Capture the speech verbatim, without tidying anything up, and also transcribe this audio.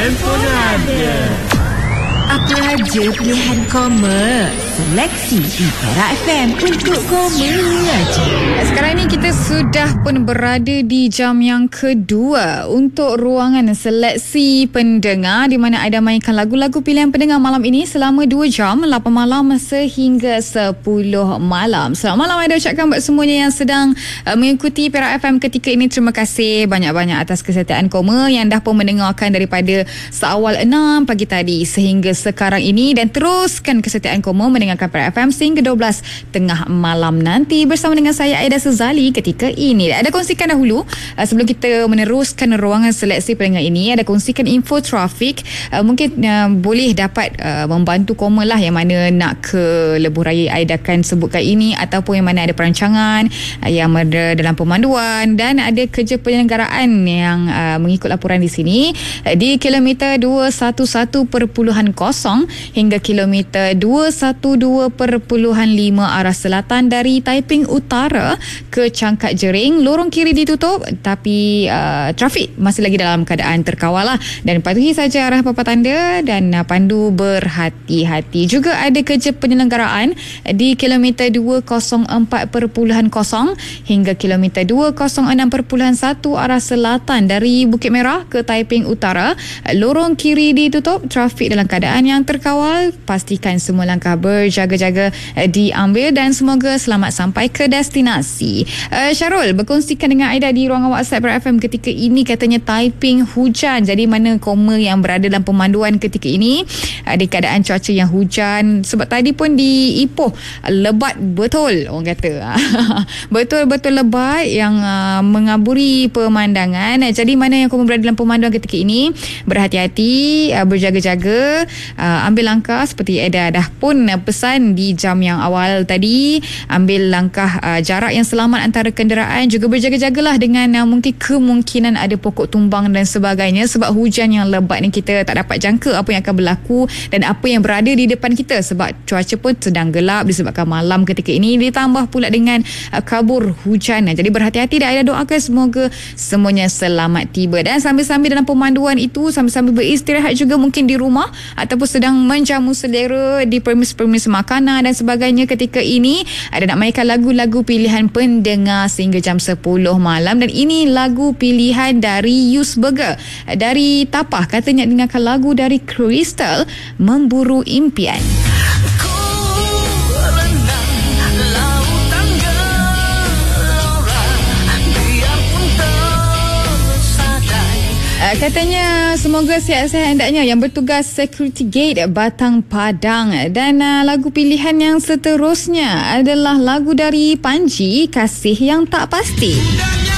Pilihan pun ada. Apa aja pilihan koma? Seleksi di Perak F M untuk koma aja. Sekarang ni kita sudah pun berada di jam yang kedua untuk ruangan seleksi pendengar, di mana Aida mainkan lagu-lagu pilihan pendengar malam ini selama dua jam, lapan malam sehingga sepuluh malam. Selamat malam Aida ucapkan buat semuanya yang sedang uh, mengikuti Perak F M ketika ini. Terima kasih banyak-banyak atas kesetiaan koma yang dah pun mendengarkan daripada seawal enam pagi tadi sehingga sekarang ini, dan teruskan kesetiaan koma mendengarkan Perak F M sehingga dua belas tengah malam nanti bersama dengan saya Aida Sezali ketika ini. Ada kongsikan dahulu uh, sebelum kita meneruskan ruangan seleksi pendengar ini, ada kongsikan info trafik. Uh, mungkin uh, boleh dapat uh, membantu koma lah yang mana nak ke lebuh raya Aida akan sebutkan ini, ataupun yang mana ada perancangan uh, yang ada dalam pemanduan, dan ada kerja penyelenggaraan yang uh, mengikut laporan di sini uh, di kilometer dua belas perpuluhan kosong hingga kilometer dua belas perpuluhan lima arah selatan dari Taiping Utara ke Cangkat Jering. Lorong kiri ditutup tapi uh, trafik masih lagi dalam keadaan terkawal lah, dan patuhi saja arah papan tanda dan uh, pandu berhati-hati. Juga ada kerja penyelenggaraan di kilometer dua kosong empat perpuluhan kosong hingga kilometer dua kosong enam perpuluhan satu arah selatan dari Bukit Merah ke Taiping Utara. Lorong kiri ditutup, trafik dalam keadaan yang terkawal. Pastikan semua langkah berjaga-jaga diambil dan semoga selamat sampai ke destinasi. Uh, Syarul berkongsikan dengan Aida di ruangan WhatsApp Perak F M ketika ini, katanya Taiping hujan. Jadi mana koma yang berada dalam pemanduan ketika ini uh, di keadaan cuaca yang hujan. Sebab tadi pun di Ipoh lebat betul orang kata. Betul-betul lebat yang uh, mengaburi pemandangan. Jadi mana yang koma berada dalam pemanduan ketika ini, berhati-hati, uh, berjaga-jaga, uh, ambil langkah seperti Aida dah pun uh, pesan di jam yang awal tadi. Ambil langkah uh, jarak yang selamat antara kenderaan, juga berjaga-jagalah dengan uh, mungkin kemungkinan ada pokok tumbang dan sebagainya, sebab hujan yang lebat ni kita tak dapat jangka apa yang akan berlaku dan apa yang berada di depan kita, sebab cuaca pun sedang gelap disebabkan malam ketika ini, ditambah pula dengan uh, kabur hujan. Jadi berhati-hati dan Aida doakan semoga semuanya selamat tiba. Dan sambil-sambil dalam pemanduan itu, sambil-sambil beristirahat juga mungkin di rumah ataupun sedang menjamu selera di permis-permis makanan dan sebagainya ketika ini, ada nak mainkan lagu-lagu pilihan pendengar sehingga jam sepuluh malam. Dan ini lagu pilihan dari Yus Burger dari Tapah, katanya dengarkan lagu dari Crystal, Memburu Impian. Uh, katanya semoga sihat-sihat hendaknya yang bertugas Security Gate Batang Padang. Dan uh, lagu pilihan yang seterusnya adalah lagu dari Panji, Kasih Yang Tak Pasti.